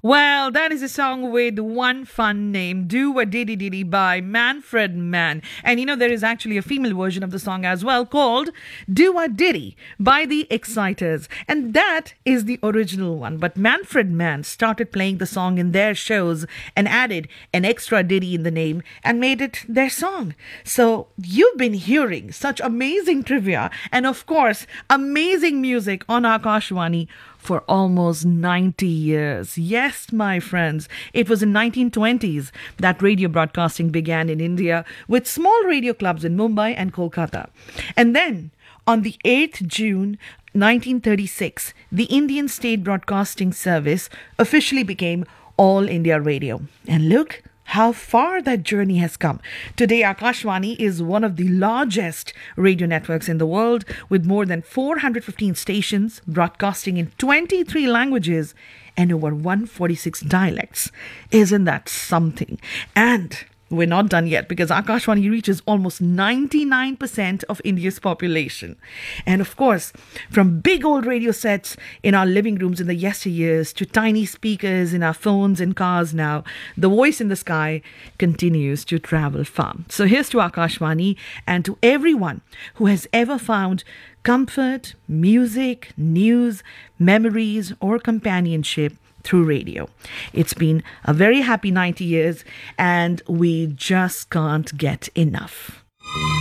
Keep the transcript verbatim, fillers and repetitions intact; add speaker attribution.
Speaker 1: Well, that is a song with one fun name, Do a Diddy Diddy by Manfred Mann. And you know, there is actually a female version of the song as well called Do a Diddy by the Exciters. And that is the original one. But Manfred Mann started playing the song in their shows and added an extra ditty in the name and made it their song. So you've been hearing such amazing trivia and, of course, amazing music on Akashvani for almost ninety years. Yes, my friends, it was in nineteen twenties that radio broadcasting began in India with small radio clubs in Mumbai and Kolkata. And then on the eighth of June nineteen thirty-six, the Indian State Broadcasting Service officially became All India Radio. And look how far that journey has come. Today, Akashvani is one of the largest radio networks in the world with more than four hundred fifteen stations broadcasting in twenty-three languages and over one hundred forty-six dialects. Isn't that something? And we're not done yet because Akashvani reaches almost ninety-nine percent of India's population. And of course, from big old radio sets in our living rooms in the yesteryears to tiny speakers in our phones and cars now, the voice in the sky continues to travel far. So here's to Akashvani and to everyone who has ever found comfort, music, news, memories, or companionship through radio. It's been a very happy ninety years and we just can't get enough.